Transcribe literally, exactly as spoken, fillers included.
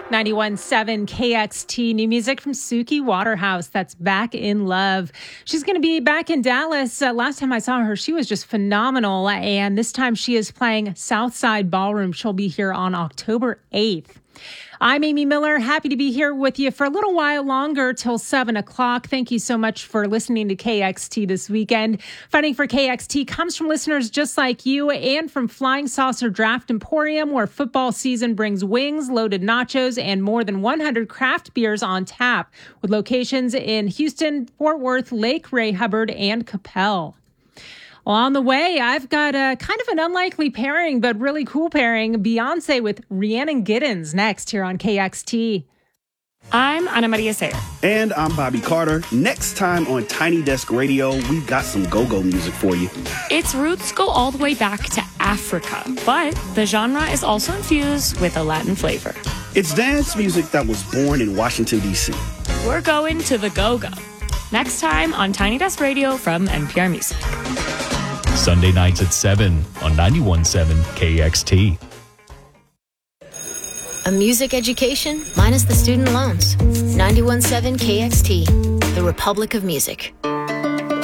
ninety-one point seven K X T, new music from Suki Waterhouse. That's Back in Love. She's going to be back in Dallas. Uh, last time I saw her, she was just phenomenal. And this time she is playing Southside Ballroom. She'll be here on October eighth. I'm Amy Miller. Happy to be here with you for a little while longer till seven o'clock. Thank you so much for listening to K X T this weekend. Funding for K X T comes from listeners just like you and from Flying Saucer Draft Emporium, where football season brings wings, loaded nachos, and more than one hundred craft beers on tap, with locations in Houston, Fort Worth, Lake Ray, Hubbard, and Capel. Well, on the way, I've got a kind of an unlikely pairing, but really cool pairing. Beyonce with Rhiannon Giddens next here on K X T. I'm Ana Maria Sayer. And I'm Bobby Carter. Next time on Tiny Desk Radio, we've got some go-go music for you. Its roots go all the way back to Africa, but the genre is also infused with a Latin flavor. It's dance music that was born in Washington, D C. We're going to the go-go. Next time on Tiny Desk Radio from N P R Music. Sunday nights at seven on ninety-one point seven K X T. A music education minus the student loans. ninety-one point seven K X T, the Republic of Music.